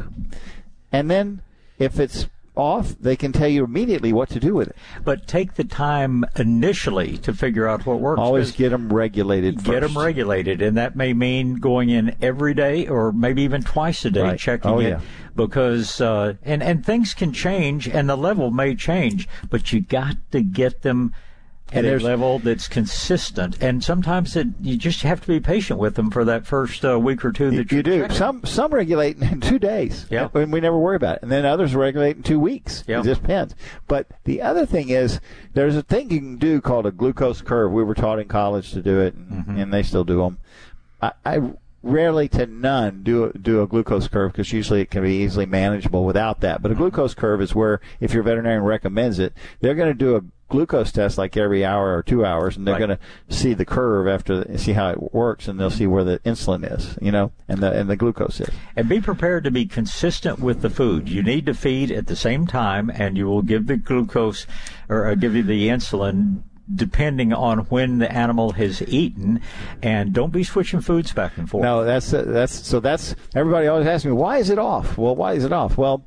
and then if it's off, they can tell you immediately what to do with it.
But take the time initially to figure out what works.
Always get them regulated
Get
first.
them regulated, and that may mean going in every day or maybe even twice a day,
right.
checking
oh,
it.
Yeah.
Because, uh, and, and things can change, and the level may change, but you got to get them at a level that's consistent, and sometimes it, you just have to be patient with them for that first uh, week or two that
you
you
do.
checking.
Some some regulate in two days,
yeah,
and we never worry about it, and then others regulate in two weeks.
Yeah.
It just depends. But the other thing is, there's a thing you can do called a glucose curve. We were taught in college to do it, and, mm-hmm. and they still do them. I, I rarely to none do do a glucose curve, because usually it can be easily manageable without that. But a glucose curve is where, if your veterinarian recommends it, they're going to do a glucose test like every hour or two hours, and they're right. going to see the curve after, see how it works, and they'll see where the insulin is, you know, and the and the glucose is.
And be prepared to be consistent with the food. You need to feed at the same time, and you will give the glucose or uh, give you the insulin depending on when the animal has eaten, and don't be switching foods back and forth.
No, that's uh, that's so that's everybody always asks me, why is it off? Well, why is it off? Well,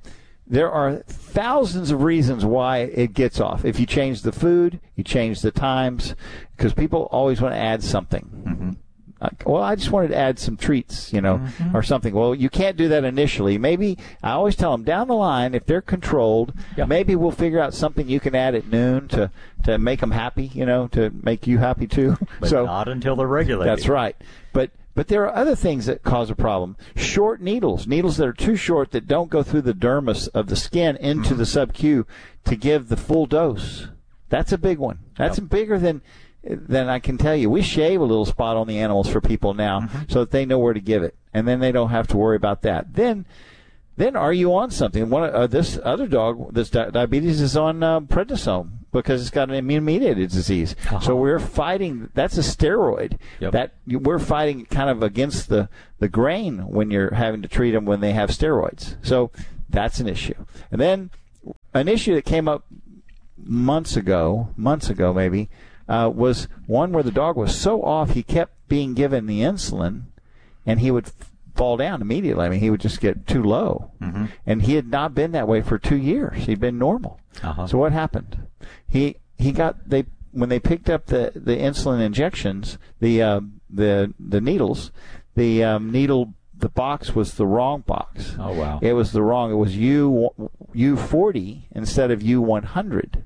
there are thousands of reasons why it gets off. If you change the food, you change the times, because people always want to add something.
Mm-hmm.
Uh, well, I just wanted to add some treats, you know,
mm-hmm.
or something. Well, you can't do that initially. Maybe, I always tell them, down the line, if they're controlled,
yeah.
maybe we'll figure out something you can add at noon to, to make them happy, you know, to make you happy too.
But
so,
not until they're regulated.
That's right. But But there are other things that cause a problem. Short needles, needles that are too short that don't go through the dermis of the skin into mm-hmm. the sub-Q to give the full dose. That's a big one. That's yep. bigger than than I can tell you. We shave a little spot on the animals for people now mm-hmm. so that they know where to give it, and then they don't have to worry about that. Then, then are you on something? One uh, this other dog, this di- diabetes, is on uh, prednisone, because it's got an immune-mediated disease. Uh-huh. So we're fighting. That's a steroid.
Yep.
That we're fighting kind of against the, the grain when you're having to treat them when they have steroids. So that's an issue. And then an issue that came up months ago, months ago maybe, uh, was one where the dog was so off he kept being given the insulin, and he would f- fall down immediately. I mean, he would just get too low.
Mm-hmm.
And he had not been that way for two years. He'd been normal.
Uh-huh.
So what happened? He he got they when they picked up the, the insulin injections, the uh, the the needles, the um, needle the box was the wrong box.
Oh wow!
It was the wrong. It was U U forty instead of U one hundred.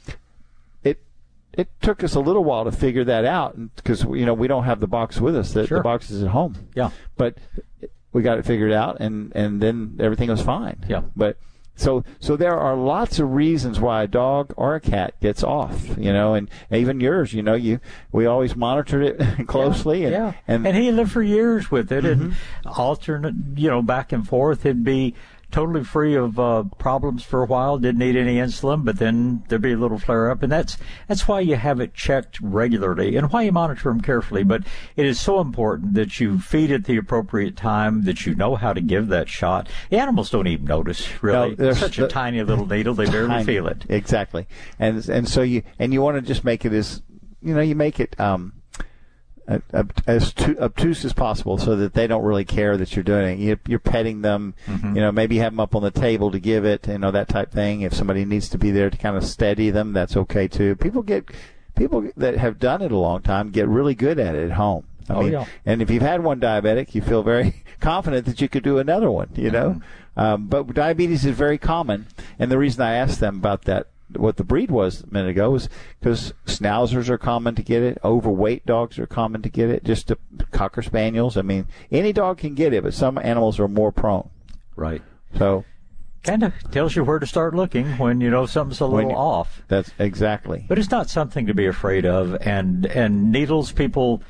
It it took us a little while to figure that out, because you know we don't have the box with us. The,
sure.
the box is at home.
Yeah.
But we got it figured out, and, and then everything was fine.
Yeah.
But So so there are lots of reasons why a dog or a cat gets off, you know, and even yours, you know, you we always monitored it closely.
Yeah,
and,
yeah.
And,
and he lived for years with it,
mm-hmm.
and alternate, you know, back and forth. It'd be totally free of uh, problems for a while, didn't need any insulin, but then there'd be a little flare-up, and that's that's why you have it checked regularly and why you monitor them carefully. But it is so important that you feed at the appropriate time, that you know how to give that shot. The animals don't even notice, really.
No,
it's such a
the,
tiny little needle, they barely
tiny,
feel it.
Exactly. And and so you and you want to just make it as, you know, you make it um, as obtuse as possible, so that they don't really care that you're doing it. You're petting them,
mm-hmm.
you know, maybe have them up on the table to give it, you know, that type thing. If somebody needs to be there to kind of steady them, that's okay too. People get, people that have done it a long time get really good at it at home. I
oh,
mean,
yeah.
And if you've had one diabetic, you feel very confident that you could do another one, you know.
Mm-hmm.
Um, but diabetes is very common, and the reason I asked them about that, what the breed was a minute ago, was because schnauzers are common to get it, overweight dogs are common to get it, just to, cocker spaniels. I mean, any dog can get it, but some animals are more prone.
Right.
So,
kind of tells you where to start looking when you know something's a little off.
That's exactly.
But it's not something to be afraid of, and and needles, people.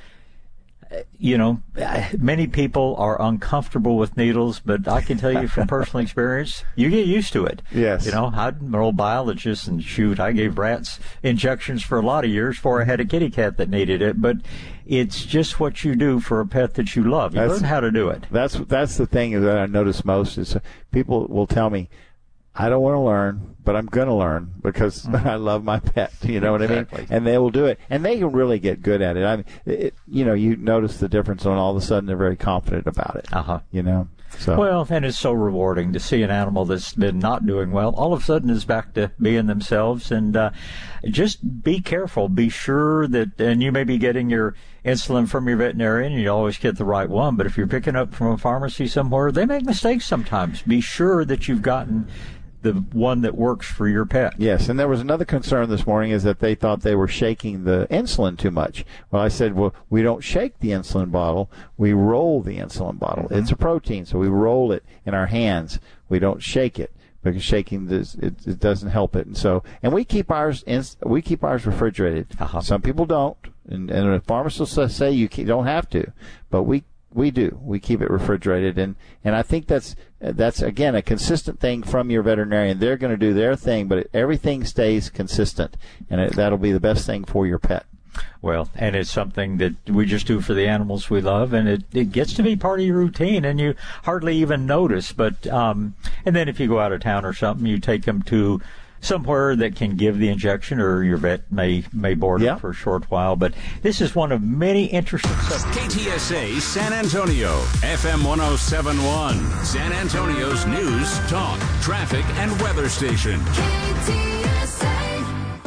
You know, many people are uncomfortable with needles, but I can tell you from personal experience, you get used to it.
Yes.
You know, I'm an old biologist, and shoot, I gave rats injections for a lot of years before I had a kitty cat that needed it. But it's just what you do for a pet that you love. You
that's,
learn how to do it.
That's that's the thing that I notice most is people will tell me, I don't want to learn, but I'm going to learn because mm-hmm. I love my pet. You know
exactly.
what I mean? And they will do it. And they can really get good at it. I mean, it, you know, you notice the difference when all of a sudden they're very confident about it.
Uh-huh.
You know? So.
Well, and it's so rewarding to see an animal that's been not doing well all of a sudden is back to being themselves. And uh, just be careful. Be sure that, and you may be getting your insulin from your veterinarian, and you always get the right one. But if you're picking up from a pharmacy somewhere, they make mistakes sometimes. Be sure that you've gotten the one that works for your pet.
Yes, and there was another concern this morning is that they thought they were shaking the insulin too much. Well, I said, well, we don't shake the insulin bottle. We roll the insulin bottle. Mm-hmm. It's a protein, so we roll it in our hands. We don't shake it because shaking this it, it doesn't help it. And so, and we keep ours in, we keep ours refrigerated. Uh-huh. Some people don't, and, and a pharmacist will say you don't have to, but we. We do. We keep it refrigerated, and, and I think that's that's again a consistent thing from your veterinarian. They're going to do their thing, but it, everything stays consistent, and it, that'll be the best thing for your pet.
Well, and it's something that we just do for the animals we love, and it, it gets to be part of your routine, and you hardly even notice. But um, and then if you go out of town or something, you take them to somewhere that can give the injection, or your vet may may board
yeah.
it for a short while. But this is one of many interesting subjects.
K T S A San Antonio, F M one oh seven point one, San Antonio's news, talk, traffic, and weather station.
K T S A.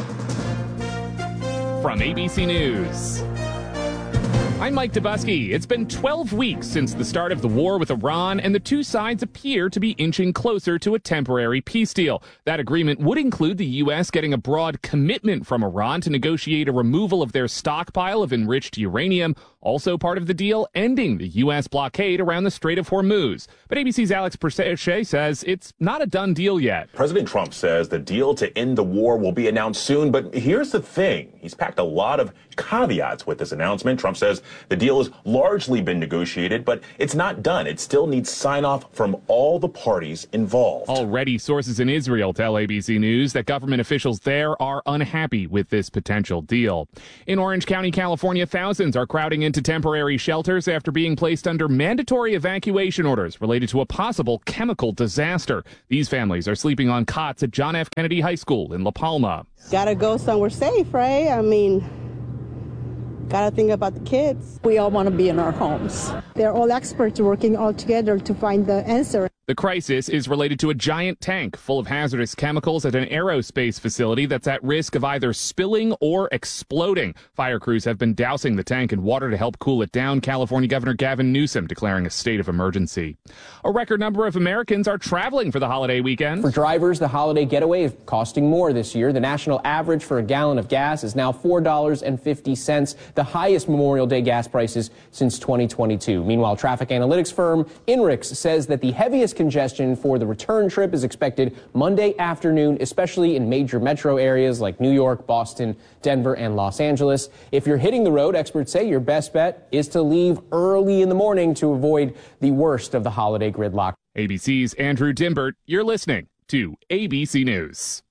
From A B C News, I'm Mike Dubusky. It's been twelve weeks since the start of the war with Iran, and the two sides appear to be inching closer to a temporary peace deal. That agreement would include the U S getting a broad commitment from Iran to negotiate a removal of their stockpile of enriched uranium. Also part of the deal, ending the U S blockade around the Strait of Hormuz. But A B C's Alex Perchet says it's not a done deal yet.
President Trump says the deal to end the war will be announced soon, but here's the thing. He's packed a lot of caveats with this announcement. Trump says the deal has largely been negotiated, but it's not done. It still needs sign-off from all the parties involved.
Already, sources in Israel tell A B C News that government officials there are unhappy with this potential deal. In Orange County, California, thousands are crowding into temporary shelters after being placed under mandatory evacuation orders related to a possible chemical disaster. These families are sleeping on cots at John F. Kennedy High School in La Palma.
Gotta go somewhere safe, right? I mean, gotta think about the kids.
We all want to be in our homes. They're all experts working all together to find the answer.
The crisis is related to a giant tank full of hazardous chemicals at an aerospace facility that's at risk of either spilling or exploding. Fire crews have been dousing the tank in water to help cool it down. California Governor Gavin Newsom declaring a state of emergency. A record number of Americans are traveling for the holiday weekend.
For drivers, the holiday getaway is costing more this year. The national average for a gallon of gas is now four dollars and fifty cents, the highest Memorial Day gas prices since twenty twenty-two. Meanwhile, traffic analytics firm Inrix says that the heaviest congestion for the return trip is expected Monday afternoon, especially in major metro areas like New York, Boston, Denver, and Los Angeles. If you're hitting the road, experts say your best bet is to leave early in the morning to avoid the worst of the holiday gridlock.
A B C's Andrew Dimbert, you're listening to A B C News.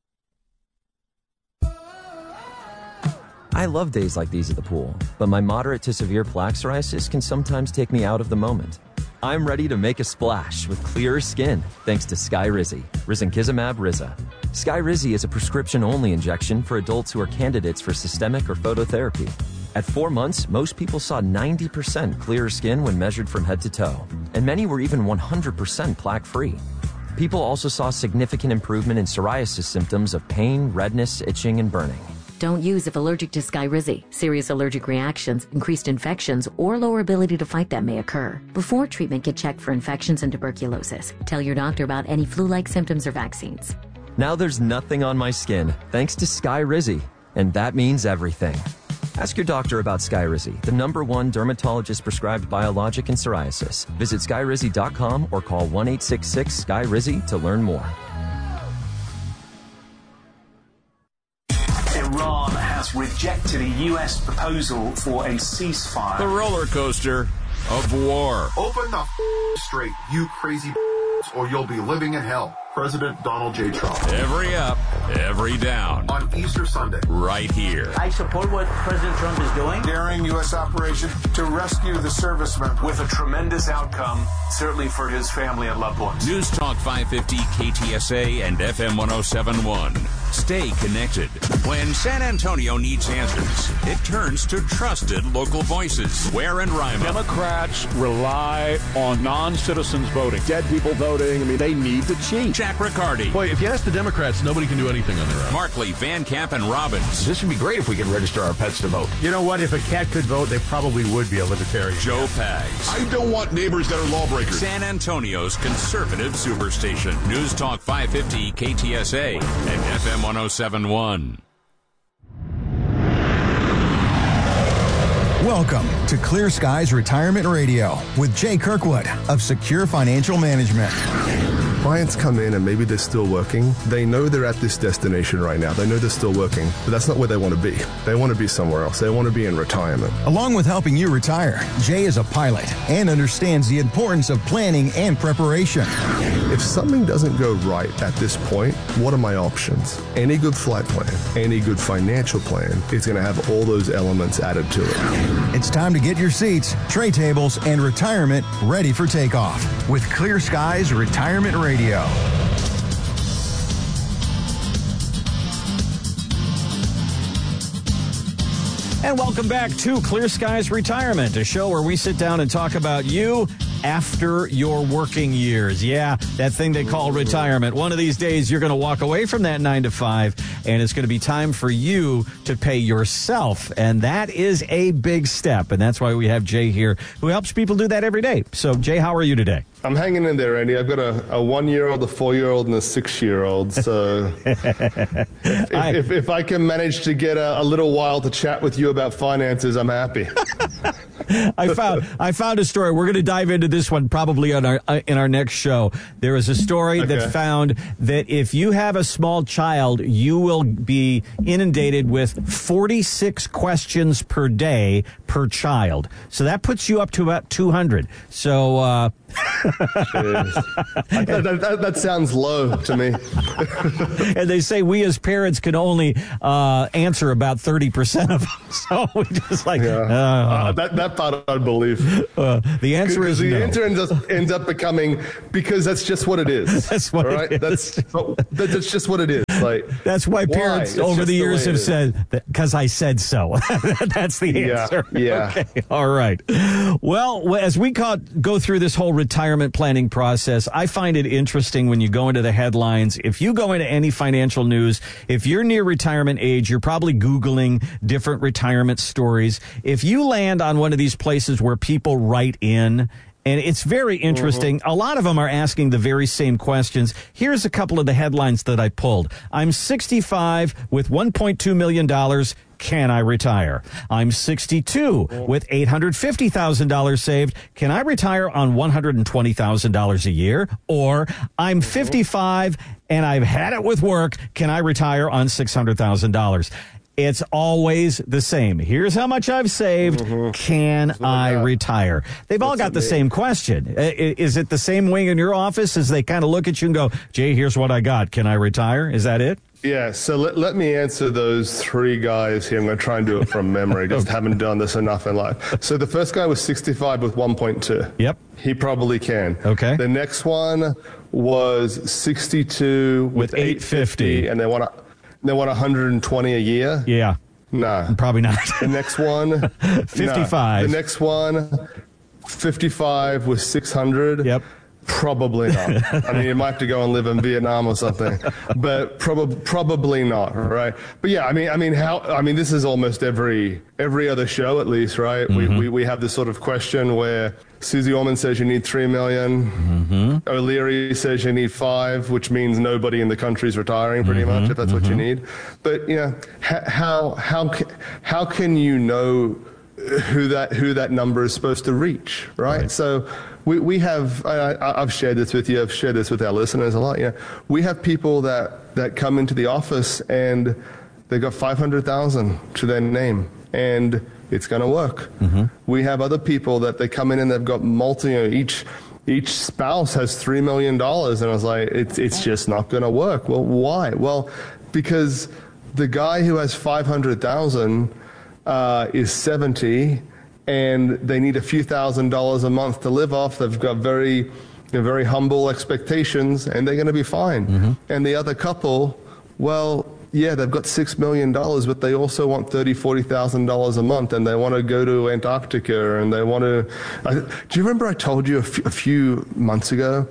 I love days like these at the pool, but my moderate to severe plaque psoriasis can sometimes take me out of the moment. I'm ready to make a splash with clearer skin thanks to Skyrizi, risankizumab Riza. Skyrizi is a prescription-only injection for adults who are candidates for systemic or phototherapy. At four months, most people saw ninety percent clearer skin when measured from head to toe, and many were even one hundred percent plaque-free. People also saw significant improvement in psoriasis symptoms of pain, redness, itching, and burning.
Don't use if allergic to Skyrizi. Serious allergic reactions, increased infections, or lower ability to fight them may occur. Before treatment, get checked for infections and tuberculosis. Tell your doctor about any flu-like symptoms or vaccines.
Now there's nothing on my skin thanks to Skyrizi, and that means everything. Ask your doctor about Skyrizi, the number one dermatologist-prescribed biologic in psoriasis. Visit skyrizi dot com or call one eight six six Sky Rizi to learn more.
Iran has rejected a U S proposal for a ceasefire.
The roller coaster of war.
Open the f- straight, you crazy or you'll be living in hell. President Donald J. Trump.
Every up, every down.
On Easter Sunday.
Right here.
I support what President Trump is doing.
Daring U S operation to rescue the servicemen.
With a tremendous outcome, certainly for his family and loved ones.
News Talk five fifty, K T S A, and F M one oh seven point one. Stay connected. When San Antonio needs answers, it turns to trusted local voices. Ware and Rima.
Democrats rely on non-citizens voting. Dead people voting. I mean, they need to cheat.
Jack Riccardi.
Boy, if you ask the Democrats, nobody can do anything on their own.
Markley, Van Camp, and Robbins.
This would be great if we could register our pets to vote.
You know what? If a cat could vote, they probably would be a libertarian.
Joe Pags.
I don't want neighbors that are lawbreakers.
San Antonio's conservative superstation. News Talk five fifty, K T S A, and F M one oh seven point one.
Welcome to Clear Skies Retirement Radio with Jay Kirkwood of Secure Financial Management.
Clients come in and maybe they're still working. They know they're at this destination right now. They know they're still working, but that's not where they want to be. They want to be somewhere else. They want to be in retirement.
Along with helping you retire, Jay is a pilot and understands the importance of planning and preparation.
If something doesn't go right at this point, what are my options? Any good flight plan, any good financial plan is going to have all those elements added to it.
It's time to get your seats, tray tables, and retirement ready for takeoff with Clear Skies Retirement Radio.
And welcome back to Clear Skies Retirement, a show where we sit down and talk about you after your working years. Yeah, that thing they call retirement. One of these days, you're going to walk away from that nine to five, and it's going to be time for you to pay yourself. And that is a big step. And that's why we have Jay here, who helps people do that every day. So, Jay, how are you today?
I'm hanging in there, Andy. I've got a, a one-year-old, a four-year-old, and a six-year-old. So if, I, if, if I can manage to get a, a little while to chat with you about finances, I'm happy.
I found I found a story. We're going to dive into this one probably on our uh, in our next show. There is a story okay. that found that if you have a small child, you will be inundated with forty-six questions per day per child. So that puts you up to about two hundred. So uh
that, that, that sounds low to me.
And they say we as parents can only uh, answer about thirty percent of them. So we just like
yeah.
uh,
uh, that that part I believe.
Uh, the answer is
the
no.
answer ends up, ends up becoming because that's just what it is.
That's what
right?
it is.
That's that's just what it is. Like
that's why parents
why?
over the years
the
have said because I said so. That's the answer.
Yeah. yeah.
Okay. All right. Well, as we go through this whole retirement planning process, I find it interesting when you go into the headlines. If you go into any financial news, if you're near retirement age, you're probably Googling different retirement stories. If you land on one of these places where people write in, and it's very interesting. Mm-hmm. A lot of them are asking the very same questions. Here's a couple of the headlines that I pulled. I'm sixty-five with one point two million dollars. Can I retire? I'm sixty-two with eight hundred fifty thousand dollars saved. Can I retire on one hundred twenty thousand dollars a year? Or I'm fifty-five and I've had it with work. Can I retire on six hundred thousand dollars? It's always the same. Here's how much I've saved. Mm-hmm. Can I got. retire? They've That's all got the me. same question. Is it the same wing in your office as they kind of look at you and go, Jay, here's what I got. Can I retire? Is that it?
Yeah, so let, let me answer those three guys here. I'm going to try and do it from memory. Just haven't done this enough in life. So the first guy was sixty-five with one point two.
Yep.
He probably can.
Okay.
The next one was sixty-two with, with eight fifty, and they want to... They want one hundred twenty a year?
Yeah.
Nah.
Probably not.
The next one?
fifty-five.
Nah. The next one, fifty-five with six hundred?
Yep.
Probably not. I mean, you might have to go and live in Vietnam or something, but prob- probably not, right? But yeah, I mean, I mean, how? I mean, this is almost every every other show, at least, right? Mm-hmm. We, we we have this sort of question where Susie Orman says you need three million. Mm-hmm. O'Leary says you need five, which means nobody in the country is retiring, pretty mm-hmm. much, if that's mm-hmm. what you need. But you know, how how how can you know who that who that number is supposed to reach, right? right. So. We we have, I, I've shared this with you, I've shared this with our listeners a lot. You know, we have people that, that come into the office and they've got five hundred thousand to their name and it's going to work. Mm-hmm. We have other people that they come in and they've got multi, you know, each each spouse has three million dollars. And I was like, it's, it's just not going to work. Well, why? Well, because the guy who has five hundred thousand uh, is seventy and they need a few thousand dollars a month to live off. They've got very, you know, very humble expectations, and they're going to be fine. Mm-hmm. And the other couple, well, yeah, they've got six million dollars, but they also want thirty thousand dollars, forty thousand dollars a month, and they want to go to Antarctica, and they want to... I, do you remember I told you a, f- a few months ago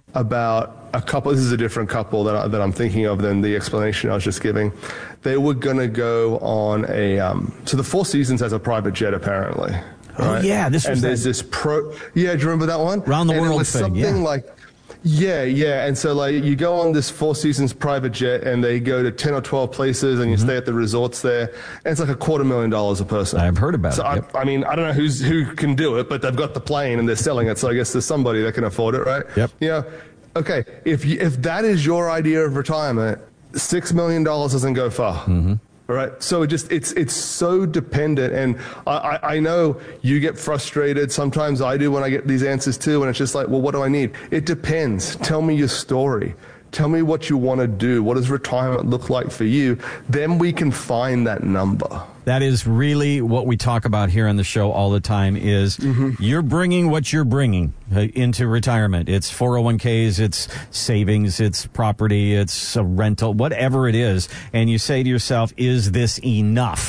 about a couple, this is a different couple that, I, that I'm thinking of than the explanation I was just giving. They were going to go on a, um, so the Four Seasons has a private jet apparently. Right?
Oh yeah, this was
And
that.
there's this pro, yeah, do you remember that one?
Round the
and
world
it was
thing,
something
yeah.
like, yeah, yeah. And so like you go on this Four Seasons private jet and they go to ten or twelve places and you mm-hmm. stay at the resorts there. And it's like a quarter million dollars a person.
I've heard about
so
it. Yep.
I, I mean, I don't know who's, who can do it, but they've got the plane and they're selling it. So I guess there's somebody that can afford it, right?
Yep.
You know, okay, if you, if that is your idea of retirement, six million dollars doesn't go far. Mm-hmm. All right. So it just it's it's so dependent, and I, I know you get frustrated. Sometimes I do when I get these answers too, and it's just like, well, what do I need? It depends. Tell me your story. Tell me what you want to do. What does retirement look like for you? Then we can find that number.
That is really what we talk about here on the show all the time is mm-hmm. you're bringing what you're bringing into retirement. It's four oh one k's, it's savings, it's property, it's a rental, whatever it is. And you say to yourself, is this enough?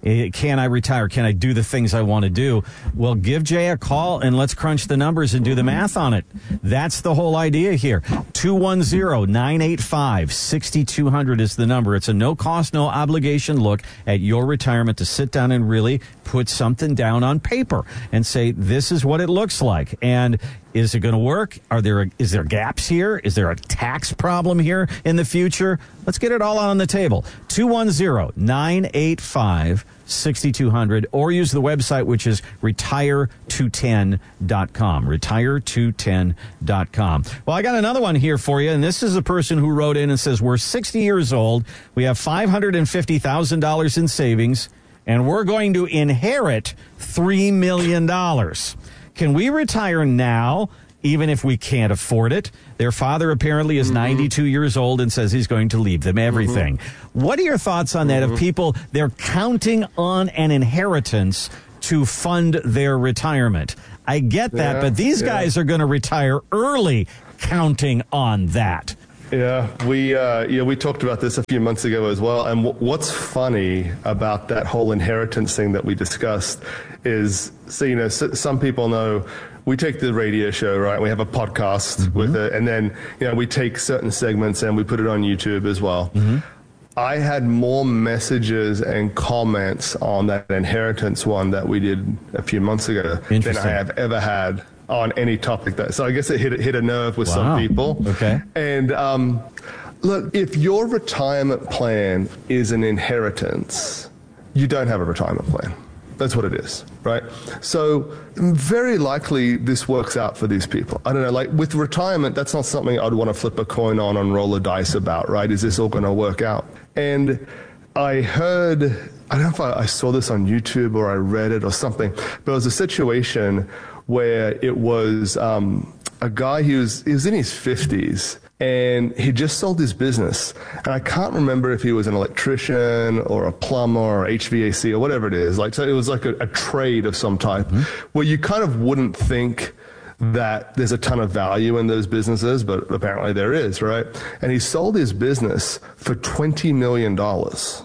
Eh, Can I retire? Can I do the things I want to do? Well, give Jay a call and let's crunch the numbers and do the math on it. That's the whole idea here. two one zero, nine eight five, six two zero zero is the number. It's a no-cost, no-obligation look at your retirement to sit down and really put something down on paper and say, this is what it looks like. And is it going to work? Are there is there gaps here? Is there a tax problem here in the future? Let's get it all on the table. two one zero, nine eight five, six two zero zero or use the website, which is retire two ten dot com. retire two ten dot com. Well, I got another one here for you, and this is a person who wrote in and says, we're sixty years old. We have five hundred fifty thousand dollars in savings, and we're going to inherit three million dollars. Can we retire now, even if we can't afford it? Their father apparently is mm-hmm. ninety-two years old and says he's going to leave them everything. Mm-hmm. What are your thoughts on that mm-hmm. of people, they're counting on an inheritance to fund their retirement? I get that,
yeah,
but these
yeah.
guys are going to retire early counting on that.
Yeah, we uh, yeah we talked about this a few months ago as well. And w- what's funny about that whole inheritance thing that we discussed is, so you know, s- some people know we take the radio show, right? We have a podcast mm-hmm. with it, and then you know we take certain segments and we put it on YouTube as well. Mm-hmm. I had more messages and comments on that inheritance one that we did a few months ago than I have ever had on any topic. That so I guess it hit hit a nerve with wow. some people.
Okay.
And um, look, if your retirement plan is an inheritance, you don't have a retirement plan. That's what it is, right? So very likely this works out for these people. I don't know, like with retirement, that's not something I'd want to flip a coin on and roll a dice about, right? Is this all going to work out? And I heard, I don't know if I, I saw this on YouTube or I read it or something, but it was a situation where it was um, a guy, he was, he was in his fifties, and he just sold his business. And I can't remember if he was an electrician or a plumber or H V A C or whatever it is. Like, so it was like a, a trade of some type mm-hmm. where you kind of wouldn't think that there's a ton of value in those businesses, but apparently there is, right? And he sold his business for twenty million dollars.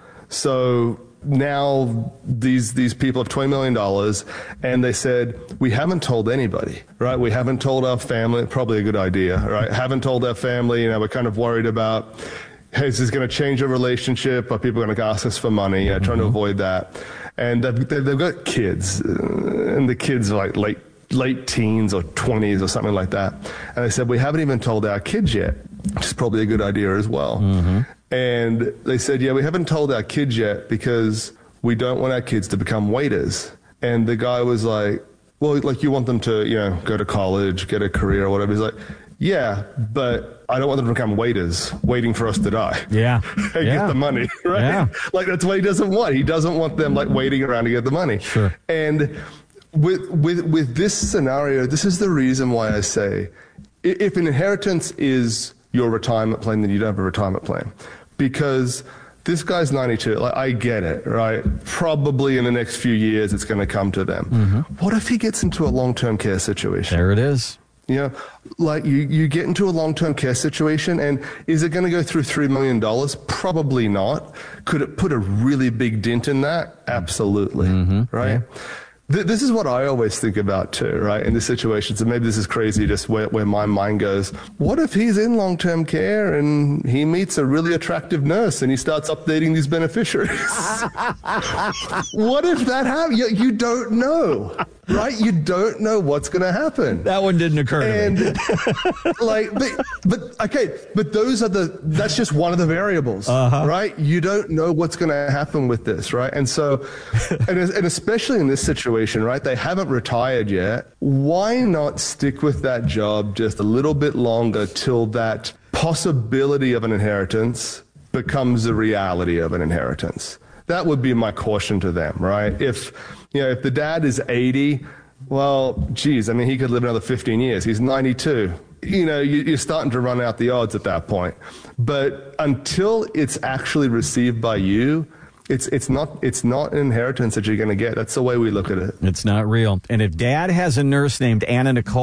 So now these these people have twenty million dollars, and they said, we haven't told anybody, right? We haven't told our family, probably a good idea, right? Haven't told our family, you know, we're kind of worried about, hey, is this going to change our relationship? Are people going to ask us for money? Uh, trying to avoid that. And they've, they've got kids, and the kids are like late late teens or twenties or something like that. And they said, we haven't even told our kids yet, which is probably a good idea as well. Mm-hmm. And they said, yeah, we haven't told our kids yet because we don't want our kids to become waiters. And the guy was like, well, like you want them to, you know, go to college, get a career or whatever. He's like, yeah, but I don't want them to become waiters waiting for us to die.
Yeah.
and
yeah.
get the money, right? Yeah. Like that's what he doesn't want. He doesn't want them like waiting around to get the money.
Sure.
And with with with this scenario, this is the reason why I say, if an inheritance is your retirement plan, then you don't have a retirement plan. Because this guy's ninety-two. Like, I get it, right? Probably in the next few years, it's going to come to them. Mm-hmm. What if he gets into a long-term care situation?
There it is.
You know, like you, you get into a long-term care situation, and is it going to go through three million dollars? Probably not. Could it put a really big dent in that? Absolutely. Mm-hmm. Right? Yeah. This is what I always think about too, right? In this situation, so maybe this is crazy, just where, where my mind goes. What if he's in long-term care and he meets a really attractive nurse and he starts updating these beneficiaries? What if that happens? You, you don't know, right? You don't know what's going to happen.
That one didn't occur
and,
to me.
like, but, but okay, but those are the, that's just one of the variables, uh-huh. right? You don't know what's going to happen with this, right? And so, and, and especially in this situation, right? They haven't retired yet. Why not stick with that job just a little bit longer till that possibility of an inheritance becomes the reality of an inheritance? That would be my caution to them, right? If, you know, if the dad is eighty, well, geez, I mean, he could live another fifteen years. He's ninety-two. You know, you're starting to run out the odds at that point. But until it's actually received by you, It's it's not it's not an inheritance that you're going to get. That's the way we look at it.
It's not real. And if Dad has a nurse named Anna Nicole,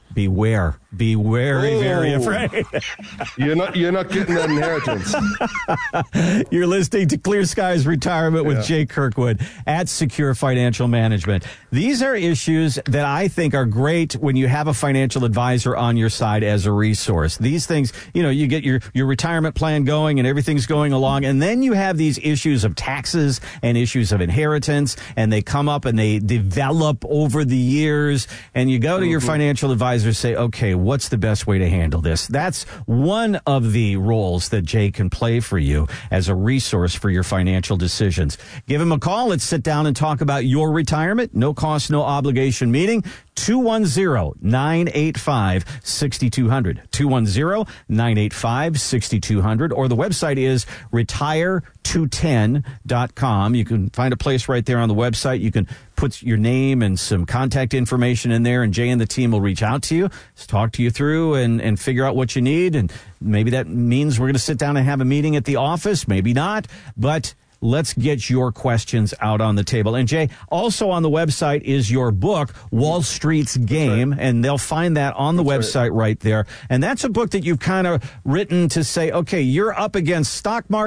beware. Be very,
Oh.
very afraid.
You're not you're not getting that inheritance.
You're listening to Clear Skies Retirement with
Yeah.
Jay Kirkwood at Secure Financial Management. These are issues that I think are great when you have a financial advisor on your side as a resource. These things, you know, you get your, your retirement plan going and everything's going along, and then you have these issues of taxes and issues of inheritance, and they come up and they develop over the years, and you go to your financial advisor and say, okay, what's the best way to handle this? That's one of the roles that Jay can play for you as a resource for your financial decisions. Give him a call. Let's sit down and talk about your retirement. No cost, no obligation meeting. two one zero, nine eight five, six two zero zero. two one zero, nine eight five, six two zero zero. Or the website is retire two ten dot com. You can find a place right there on the website. You can put your name and some contact information in there, and Jay and the team will reach out to you, talk to you through, and, and figure out what you need. And maybe that means we're going to sit down and have a meeting at the office. Maybe not. But let's get your questions out on the table. And Jay, also on the website is your book, Wall Street's Game, right. And they'll find that on the that's website right. right there. And that's a book that you've kind of written to say, okay, you're up against stock market